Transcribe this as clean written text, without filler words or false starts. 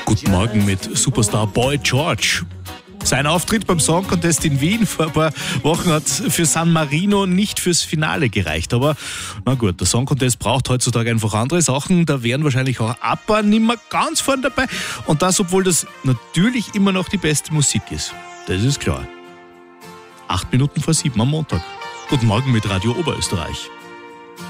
Guten Morgen mit Superstar Boy George. Sein Auftritt beim Song Contest in Wien vor ein paar Wochen hat für San Marino nicht fürs Finale gereicht. Aber na gut, der Song Contest braucht heutzutage einfach andere Sachen. Da wären wahrscheinlich auch ABBA nicht mehr ganz vorne dabei. Und das, obwohl das natürlich immer noch die beste Musik ist. Das ist klar. 8 Minuten vor 7 am Montag. Guten Morgen mit Radio Oberösterreich.